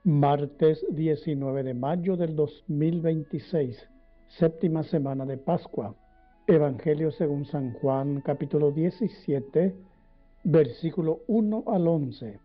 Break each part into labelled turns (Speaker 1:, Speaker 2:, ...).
Speaker 1: Martes 19 de mayo del 2026, séptima semana de Pascua. Evangelio según San Juan, capítulo 17, versículo 1 al 11.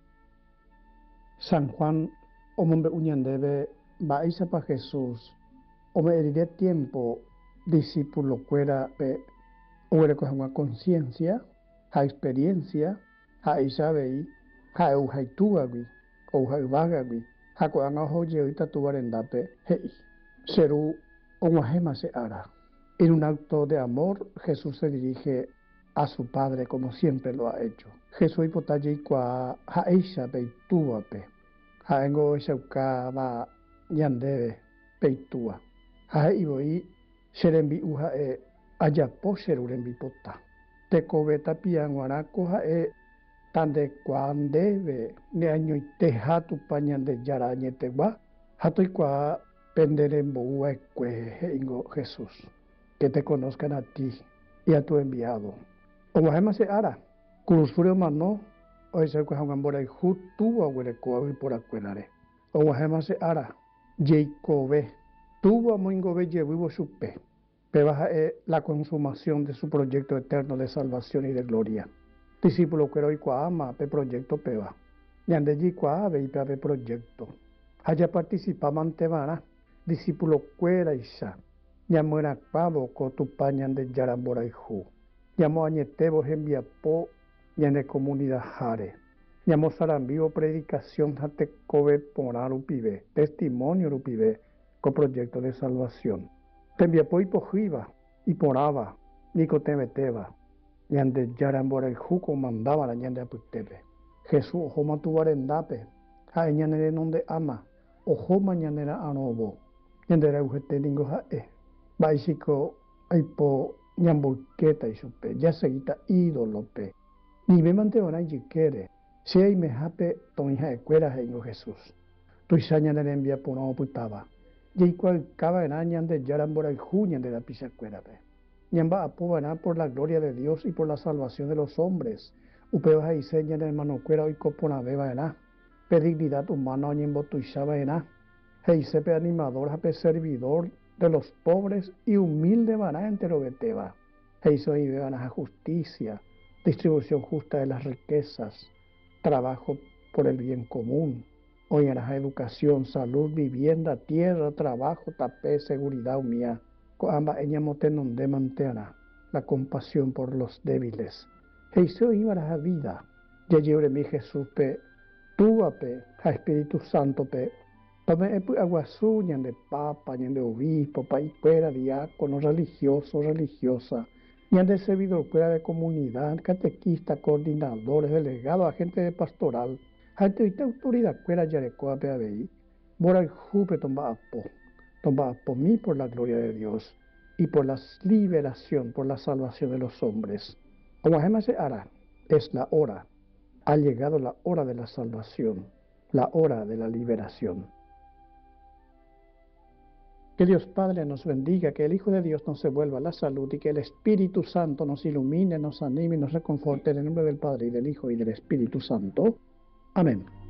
Speaker 1: San Juan, omombe uñandebe, baisa pa Jesús, ome eride tiempo, discípulo cuera pe, uere coja una conciencia, ha experiencia, ha isabei, ha euhaituagui, o haivagagui. Hako anga hoje ahorita tuvarendape hei. Seru onguajema se hará. En un acto de amor, Jesús se dirige a su Padre como siempre lo ha hecho. Jesús ipotaje kwa haisha peitua pe. Haengo shauka va yandebe peitua. Hae iboi serembi uha ayapo serurembi pota. Tekobe tapia nguarako hae tande cuandebe ne año te hatu pañande yarañe te va hatu qua penderembo ingo Jesús, que te conozcan a ti y a tu enviado. O más se ara cruz frio mano o ese que han bora jutu agüere ko por acuelare. O más se ara Jacobe tuvo moingo be vivo supe pe baja la consumación de su proyecto eterno de salvación y de gloria. Discípulo que hoy ama pe proyecto peba. Yande ji kwa ve pe proyecto. Haya participa mantevana. Discípulo cuera isa. Yamuera pavo ko tu pañan de yarambora iju. Yamo añetebo envia po yande comunidad jare. Yamo sarambivo predicación hate kobe ponar upibe. Testimonio upibe con proyecto de salvación. Tembia po hipojiva y poraba. Nico temeteba. Yande yarambora el juco mandaba la yande aputepe. Jesús ojoma tu varendape. Ha ñanere nonde ama. Ojoma ñanera anobo. Yandera ujete ningo hae. Baisiko aipo ñambuqueta y supe. Ya seguita ídolo pe. Ni me mantevana y quiere. Si hay me jape ton hija de cuera ingo Jesús. Tu isañanere envía por no putaba. Y cual cava en añande yarambora el juñan de la pisa cuera pe. Ñamba apobará por la gloria de Dios y por la salvación de los hombres. Upeba y señan hermano cuera y copona beba ena. Pedignidad humana ñembo tuishaba ena. Heisepe animador jape servidor de los pobres y humilde vará entero beteba. Heiso y beban a justicia, distribución justa de las riquezas, trabajo por el bien común. Hoy en la educación, salud, vivienda, tierra, trabajo, tapé, seguridad humía. Amba eñamotenon de manteana la compasión por los débiles. Heiso iba a la vida. Ya lleve mi Jesús pe, tuva pe, a Espíritu Santo pe. Tome epu aguazú, ñan de papa, ñan de obispo, pa y fuera diácono, religioso, religiosa. Ñan de servidor fuera de comunidad, catequista, coordinadores, delegados, agentes de pastoral. Gente de autoridad fuera yarecoa pe abei. Bora el jupe tomba apo. Tomba por mí por la gloria de Dios y por la liberación, por la salvación de los hombres. Como se hará, es la hora. Ha llegado la hora de la salvación, la hora de la liberación. Que Dios Padre nos bendiga, que el Hijo de Dios nos devuelva la salud y que el Espíritu Santo nos ilumine, nos anime y nos reconforte en el nombre del Padre y del Hijo y del Espíritu Santo. Amén.